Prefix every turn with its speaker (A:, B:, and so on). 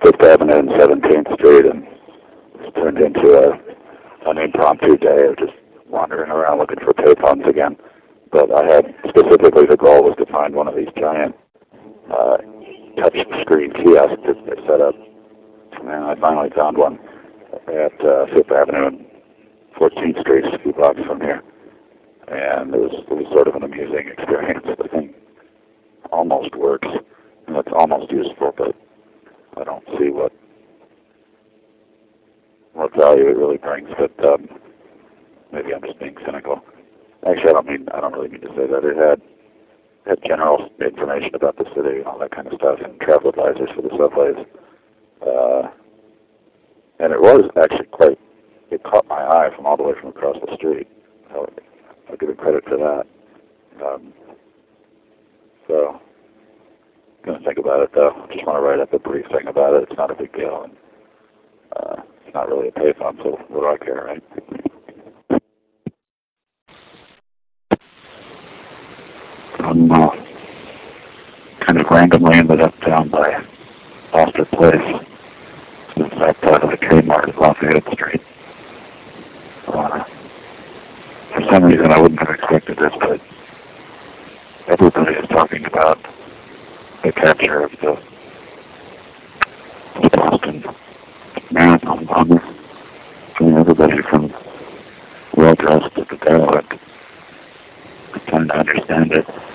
A: Fifth Avenue and 17th Street, and it's turned into an impromptu day of just wandering around looking for payphones again. But I had specifically the goal was to find one of these giant touch screen kiosks that they set up. And I finally found one at Fifth Avenue and 14th Street, a few blocks from here. And it was sort of an amusing experience. The thing almost works, and it's almost useful, but I don't see what value it really brings. But maybe I'm just being cynical. Actually, I don't really mean to say that. It had general information about the city and all that kind of stuff, and travel advisors for the subways. And it was actually it caught my eye from all the way from across the street. I'll give it credit for that. So, I'm going to think about it, though. I just want to write up a brief thing about it. It's not a big deal. And, it's not really a payphone, so what do I care, right? I'm kind of randomly ended up down by Foster Place. It's that part of the Kmart at Lafayette Street. For some reason, I wouldn't have expected this, but everybody is talking about the capture of the Boston Marathon bomber. I mean, everybody from well-dressed to the derelict is trying to understand it.